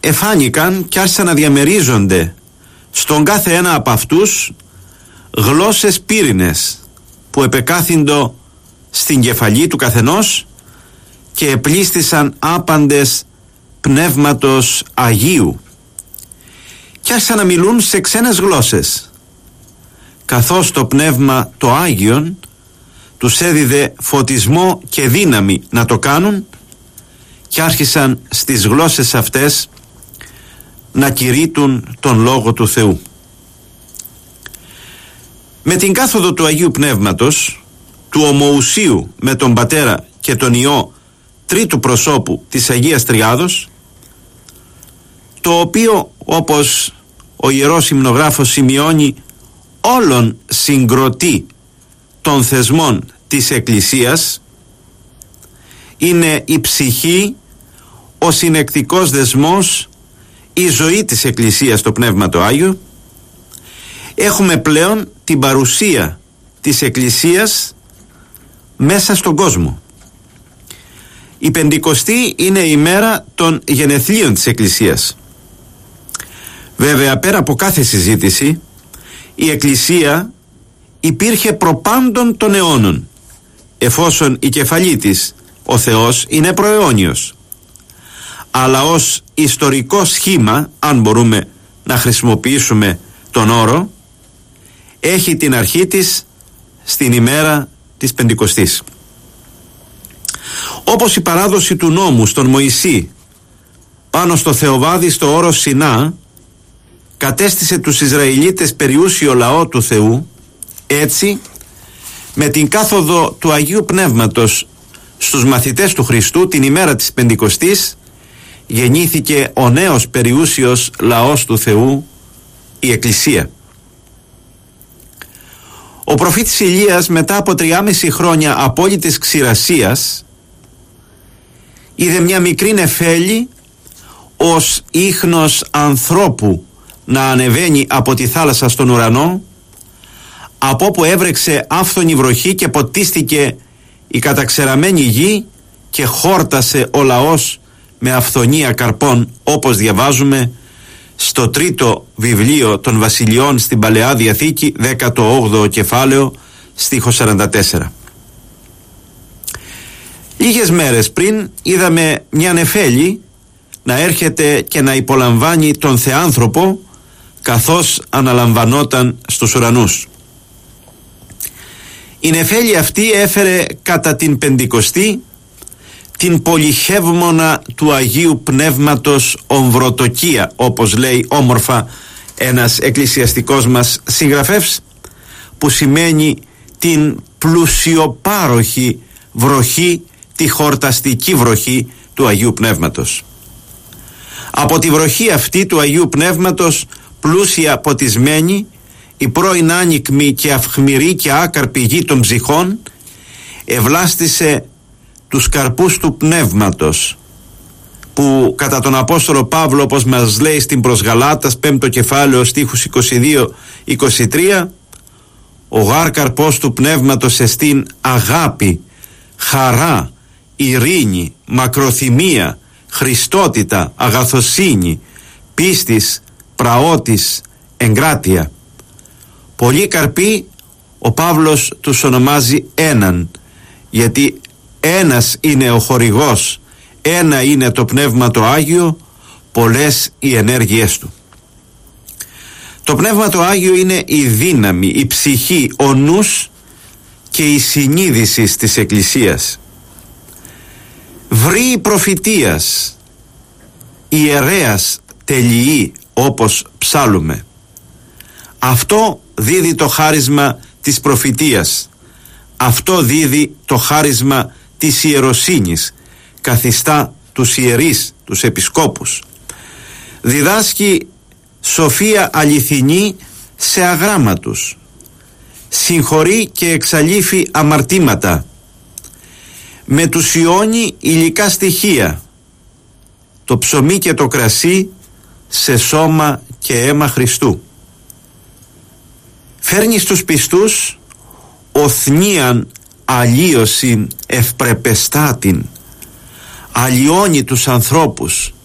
εφάνηκαν και άρχισαν να διαμερίζονται στον κάθε ένα από αυτούς γλώσσες πύρινες που επεκάθυντο στην κεφαλή του καθενός και επλήστησαν άπαντες πνεύματος Αγίου και άρχισαν να μιλούν σε ξένες γλώσσες, καθώς το πνεύμα το Άγιον τους έδιδε φωτισμό και δύναμη να το κάνουν, και άρχισαν στις γλώσσες αυτές να κηρύττουν τον Λόγο του Θεού. Με την κάθοδο του Αγίου Πνεύματος, του ομοουσίου με τον Πατέρα και τον Υιό τρίτου προσώπου της Αγίας Τριάδος, το οποίο, όπως ο Ιερός Υμνογράφος σημειώνει, όλων συγκροτεί των θεσμών της Εκκλησίας, είναι η ψυχή, ο συνεκτικός δεσμός, η ζωή της Εκκλησίας, το Πνεύμα το Άγιο. Έχουμε πλέον την παρουσία της Εκκλησίας μέσα στον κόσμο. Η Πεντηκοστή είναι η μέρα των γενεθλίων της Εκκλησίας. Βέβαια, πέρα από κάθε συζήτηση, η Εκκλησία υπήρχε προπάντων των αιώνων, εφόσον η κεφαλή της, ο Θεός, είναι προαιώνιος. Αλλά ως ιστορικό σχήμα, αν μπορούμε να χρησιμοποιήσουμε τον όρο, έχει την αρχή της στην ημέρα της Πεντηκοστής. Όπως η παράδοση του νόμου στον Μωυσή πάνω στο Θεοβάδι στο όρος Σινά κατέστησε τους Ισραηλίτες περιούσιο λαό του Θεού, έτσι με την κάθοδο του Αγίου Πνεύματος στους μαθητές του Χριστού την ημέρα της Πεντηκοστής γεννήθηκε ο νέος περιούσιος λαός του Θεού, η Εκκλησία. Ο προφήτης Ηλίας, μετά από 3,5 χρόνια απόλυτης ξηρασίας, είδε μια μικρή νεφέλη ως ίχνος ανθρώπου να ανεβαίνει από τη θάλασσα στον ουρανό, από όπου έβρεξε άφθονη βροχή και ποτίστηκε η καταξεραμένη γη και χόρτασε ο λαός με αυθονία καρπών, όπως διαβάζουμε στο τρίτο βιβλίο των Βασιλειών στην Παλαιά Διαθήκη, 18ο κεφάλαιο, στίχος 44. Λίγες μέρες πριν είδαμε μια νεφέλη να έρχεται και να υπολαμβάνει τον Θεάνθρωπο καθώς αναλαμβανόταν στους ουρανούς. Η νεφέλη αυτή έφερε κατά την Πεντηκοστή την πολυχεύμονα του Αγίου Πνεύματος ομβρωτοκία, όπως λέει όμορφα ένας εκκλησιαστικός μας συγγραφεύς, που σημαίνει την πλουσιοπάροχη βροχή, τη χορταστική βροχή του Αγίου Πνεύματος. Από τη βροχή αυτή του Αγίου Πνεύματος, πλούσια ποτισμένη, η πρώην άνοικμη και αυχμηρή και άκαρπη γη των ψυχών ευλάστησε τους καρπούς του Πνεύματος, που κατά τον Απόστολο Παύλο, όπως μας λέει στην προς Γαλάτας 5ο κεφάλαιο στίχους 22-23, ο γάρ καρπός του Πνεύματος εστίν αγάπη, χαρά, ειρήνη, μακροθυμία, χριστότητα, αγαθοσύνη, πίστης, πραότης, εγκράτεια. Πολλοί καρποί ο Παύλος τους ονομάζει έναν, γιατί ένας είναι ο χορηγός, ένα είναι το Πνεύμα το Άγιο, πολλές οι ενέργειές του. Το Πνεύμα το Άγιο είναι η δύναμη, η ψυχή, ο νους και η συνείδηση της Εκκλησίας. Βρύη προφητείας, ιερέας τελειή, όπως ψάλλουμε. Αυτό δίδει το χάρισμα της προφητείας. Αυτό δίδει το χάρισμα της ιεροσύνης, καθιστά τους ιερείς, τους επισκόπους. Διδάσκει σοφία αληθινή σε αγράμματους. Συγχωρεί και εξαλείφει αμαρτήματα. Μετουσιώνει υλικά στοιχεία, το ψωμί και το κρασί σε σώμα και αίμα Χριστού. Φέρνει στους πιστούς οθνίαν αλλίωσιν ευπρεπεστάτην, αλλοιώνει τους ανθρώπους